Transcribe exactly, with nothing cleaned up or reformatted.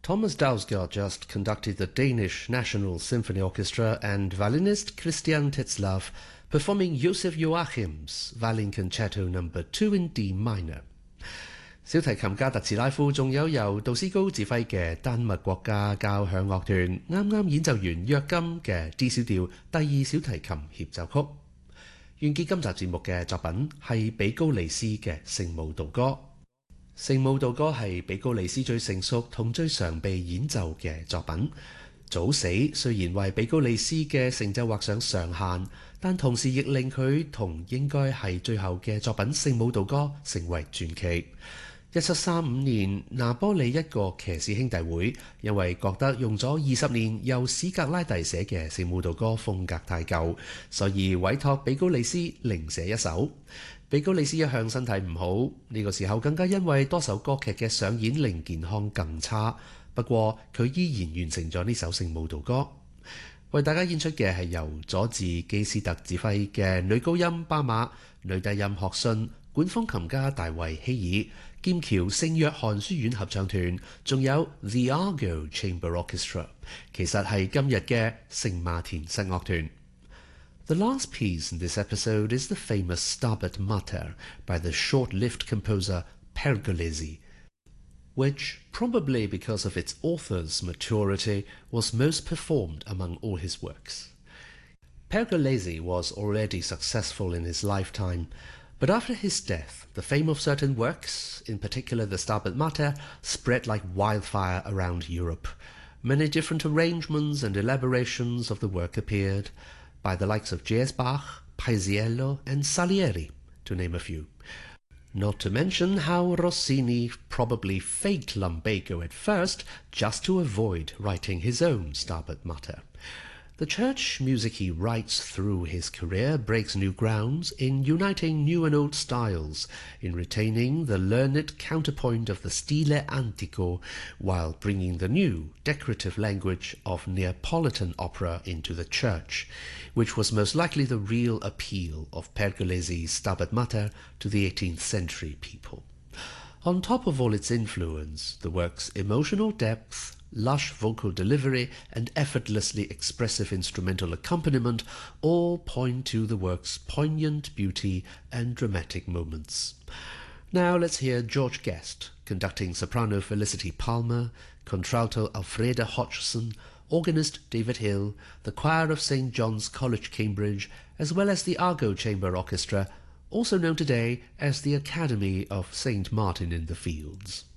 Thomas Dausgaard just conducted the Danish National Symphony Orchestra and violinist Christian Tetzlaff performing Joseph Joachim's Violin Concerto number two in D minor。小提琴家特茨拉夫仲有由杜斯高指揮嘅丹麥國家交響樂團啱啱演奏完約金嘅 D 小調第二小提琴協奏曲。完結今集節目嘅作品係比高利斯嘅聖母道歌。聖母道歌係比高利斯最成熟同最常被演奏嘅作品。早死雖然為比高利斯嘅成就畫上上限，但同時亦令佢同應該係最後嘅作品聖母道歌成為傳奇。一七三五年，拿波里一個騎士兄弟會因為覺得用咗二十年由史格拉蒂寫嘅聖母道歌風格太舊，所以委託比高利斯另寫一首。比高利斯一向身體唔好，呢個時候更加因為多首歌劇嘅上演令健康更差。不過佢依然完成咗呢首聖母道歌。為大家演出嘅係由佐治基斯特指揮嘅女高音巴馬、女低音學信、管風琴家大衛希爾、劍橋聖約翰書院合唱團，仲有 The Argo Chamber Orchestra， 其實係今日嘅聖馬田室樂團。The last piece in this episode is the famous Stabat Mater by the short-lived composer Pergolesi, which, probably because of its author's maturity, was most performed among all his works. Pergolesi was already successful in his lifetime, but after his death, the fame of certain works, in particular the Stabat Mater, spread like wildfire around Europe. Many different arrangements and elaborations of the work appeared, by the likes of J S Bach, Paisiello, and Salieri, to name a few. Not to mention how Rossini probably faked lumbago at first just to avoid writing his own Stabat Mater. The church music he writes through his career breaks new grounds in uniting new and old styles, in retaining the learned counterpoint of the stile antico, while bringing the new, decorative language of Neapolitan opera into the church, which was most likely the real appeal of Pergolesi's Stabat Mater to the eighteenth century people. On top of all its influence, the work's emotional depth, lush vocal delivery, and effortlessly expressive instrumental accompaniment all point to the work's poignant beauty and dramatic moments. Now let's hear George Guest conducting soprano Felicity Palmer, contralto Alfreda Hodgson, organist David Hill, the choir of Saint John's College, Cambridge, as well as the Argo Chamber Orchestra, also known today as the Academy of Saint Martin in the Fields.